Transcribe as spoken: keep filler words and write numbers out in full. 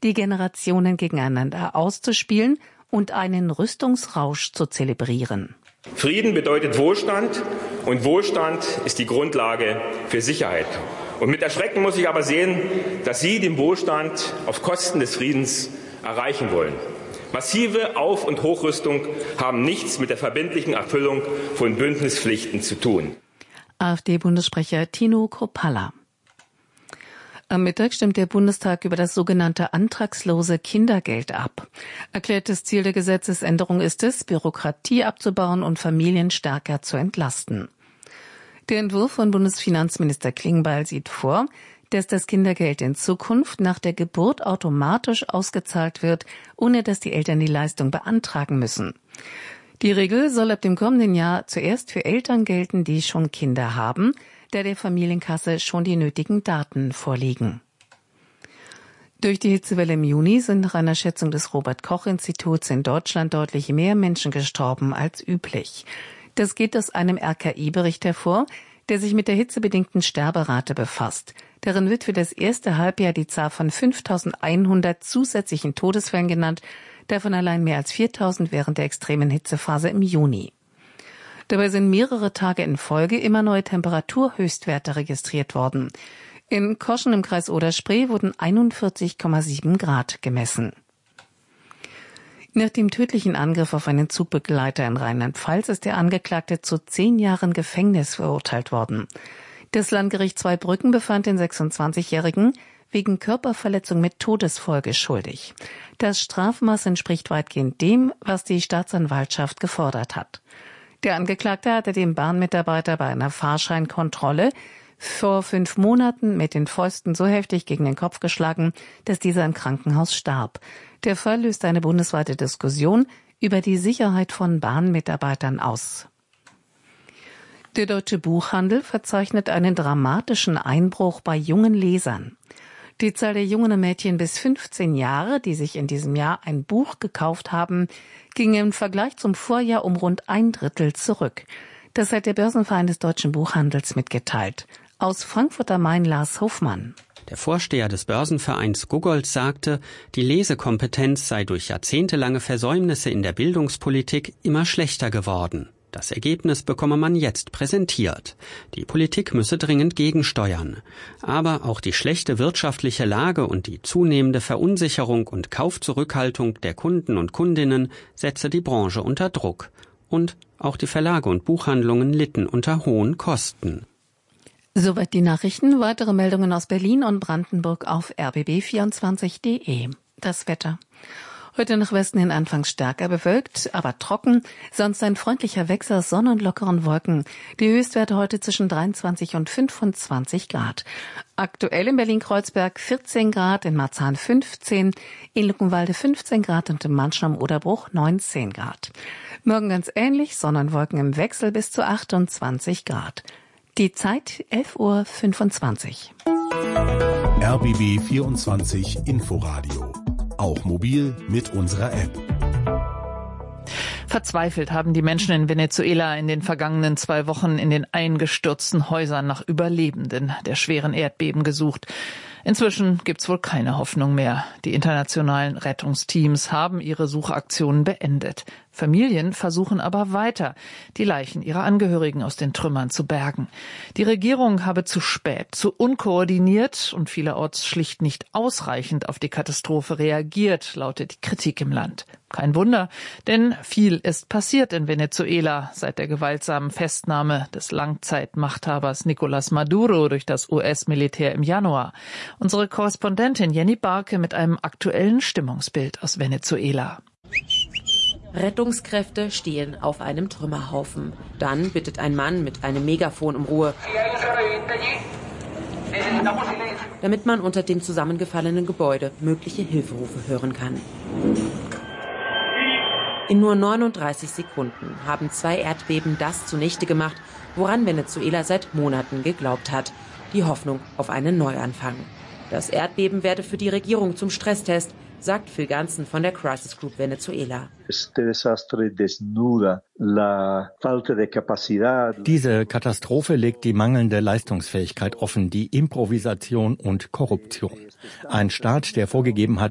die Generationen gegeneinander auszuspielen und einen Rüstungsrausch zu zelebrieren. Frieden bedeutet Wohlstand und Wohlstand ist die Grundlage für Sicherheit. Und mit Erschrecken muss ich aber sehen, dass Sie den Wohlstand auf Kosten des Friedens erreichen wollen. Massive Auf- und Hochrüstung haben nichts mit der verbindlichen Erfüllung von Bündnispflichten zu tun. AfD-Bundessprecher Tino Kruppalla. Am Mittag stimmt der Bundestag über das sogenannte antragslose Kindergeld ab. Erklärtes Ziel der Gesetzesänderung ist es, Bürokratie abzubauen und Familien stärker zu entlasten. Der Entwurf von Bundesfinanzminister Klingbeil sieht vor, dass das Kindergeld in Zukunft nach der Geburt automatisch ausgezahlt wird, ohne dass die Eltern die Leistung beantragen müssen. Die Regel soll ab dem kommenden Jahr zuerst für Eltern gelten, die schon Kinder haben, da der Familienkasse schon die nötigen Daten vorliegen. Durch die Hitzewelle im Juni sind nach einer Schätzung des Robert-Koch-Instituts in Deutschland deutlich mehr Menschen gestorben als üblich. Das geht aus einem R K I-Bericht hervor, der sich mit der hitzebedingten Sterberate befasst. Darin wird für das erste Halbjahr die Zahl von fünftausendeinhundert zusätzlichen Todesfällen genannt, davon allein mehr als viertausend während der extremen Hitzephase im Juni. Dabei sind mehrere Tage in Folge immer neue Temperaturhöchstwerte registriert worden. In Koschen im Kreis Oder-Spree wurden einundvierzig Komma sieben Grad gemessen. Nach dem tödlichen Angriff auf einen Zugbegleiter in Rheinland-Pfalz ist der Angeklagte zu zehn Jahren Gefängnis verurteilt worden. Das Landgericht Zweibrücken befand den sechsundzwanzigjährigen wegen Körperverletzung mit Todesfolge schuldig. Das Strafmaß entspricht weitgehend dem, was die Staatsanwaltschaft gefordert hat. Der Angeklagte hatte den Bahnmitarbeiter bei einer Fahrscheinkontrolle vor fünf Monaten mit den Fäusten so heftig gegen den Kopf geschlagen, dass dieser im Krankenhaus starb. Der Fall löste eine bundesweite Diskussion über die Sicherheit von Bahnmitarbeitern aus. Der Deutsche Buchhandel verzeichnet einen dramatischen Einbruch bei jungen Lesern. Die Zahl der Jungen und Mädchen bis fünfzehn Jahre, die sich in diesem Jahr ein Buch gekauft haben, ging im Vergleich zum Vorjahr um rund ein Drittel zurück. Das hat der Börsenverein des Deutschen Buchhandels mitgeteilt. Aus Frankfurt am Main Lars Hofmann. Der Vorsteher des Börsenvereins Guggold sagte, die Lesekompetenz sei durch jahrzehntelange Versäumnisse in der Bildungspolitik immer schlechter geworden. Das Ergebnis bekomme man jetzt präsentiert. Die Politik müsse dringend gegensteuern. Aber auch die schlechte wirtschaftliche Lage und die zunehmende Verunsicherung und Kaufzurückhaltung der Kunden und Kundinnen setze die Branche unter Druck. Und auch die Verlage und Buchhandlungen litten unter hohen Kosten. Soweit die Nachrichten. Weitere Meldungen aus Berlin und Brandenburg auf r b b vierundzwanzig punkt de. Das Wetter. Heute nach Westen hin anfangs stärker bewölkt, aber trocken. Sonst ein freundlicher Wechsel aus Sonne und lockeren Wolken. Die Höchstwerte heute zwischen dreiundzwanzig und fünfundzwanzig Grad. Aktuell in Berlin-Kreuzberg vierzehn Grad, in Marzahn fünfzehn, in Luckenwalde fünfzehn Grad und im Mannschen am Oderbruch neunzehn Grad. Morgen ganz ähnlich, Sonne und Wolken im Wechsel bis zu achtundzwanzig Grad. Die Zeit elf Uhr fünfundzwanzig. R B B vierundzwanzig Inforadio. Auch mobil mit unserer App. Verzweifelt haben die Menschen in Venezuela in den vergangenen zwei Wochen in den eingestürzten Häusern nach Überlebenden der schweren Erdbeben gesucht. Inzwischen gibt's wohl keine Hoffnung mehr. Die internationalen Rettungsteams haben ihre Suchaktionen beendet. Familien versuchen aber weiter, die Leichen ihrer Angehörigen aus den Trümmern zu bergen. Die Regierung habe zu spät, zu unkoordiniert und vielerorts schlicht nicht ausreichend auf die Katastrophe reagiert, lautet die Kritik im Land. Kein Wunder, denn viel ist passiert in Venezuela seit der gewaltsamen Festnahme des Langzeitmachthabers Nicolás Maduro durch das U S-Militär im Januar. Unsere Korrespondentin Jenny Barke mit einem aktuellen Stimmungsbild aus Venezuela. Rettungskräfte stehen auf einem Trümmerhaufen. Dann bittet ein Mann mit einem Megafon um Ruhe, damit man unter dem zusammengefallenen Gebäude mögliche Hilferufe hören kann. In nur neununddreißig Sekunden haben zwei Erdbeben das zunichte gemacht, woran Venezuela seit Monaten geglaubt hat: die Hoffnung auf einen Neuanfang. Das Erdbeben werde für die Regierung zum Stresstest, sagt Phil Ganzen von der Crisis Group Venezuela. Diese Katastrophe legt die mangelnde Leistungsfähigkeit offen, die Improvisation und Korruption. Ein Staat, der vorgegeben hat,